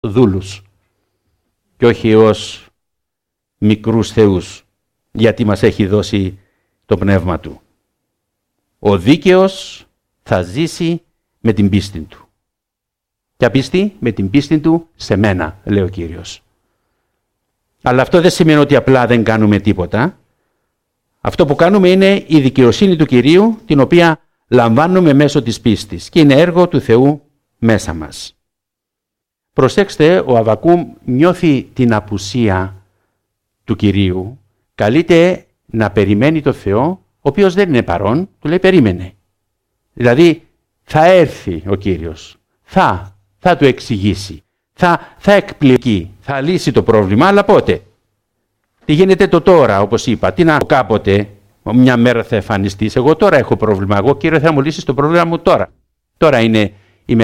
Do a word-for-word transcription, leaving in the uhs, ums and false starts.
δούλους και όχι ως μικρούς θεούς, γιατί μας έχει δώσει το πνεύμα του. Ο δίκαιος θα ζήσει με την πίστη του. Ποια πίστη? Με την πίστη του σε μένα, λέει ο Κύριος. Αλλά αυτό δεν σημαίνει ότι απλά δεν κάνουμε τίποτα. Αυτό που κάνουμε είναι η δικαιοσύνη του Κυρίου, την οποία λαμβάνουμε μέσω της πίστης και είναι έργο του Θεού μέσα μας. Προσέξτε, ο Αββακούμ νιώθει την απουσία του Κυρίου, καλείται να περιμένει το Θεό, ο οποίος δεν είναι παρόν, του λέει περίμενε. Δηλαδή θα έρθει ο Κύριος, θα, θα του εξηγήσει, θα, θα εκπληκεί, θα λύσει το πρόβλημα, αλλά πότε? Τι γίνεται το τώρα, όπως είπα, τι να κάποτε, μια μέρα θα εμφανιστείς, εγώ τώρα έχω πρόβλημα, εγώ Κύριε θα μου λύσεις το πρόβλημα μου τώρα. Τώρα είναι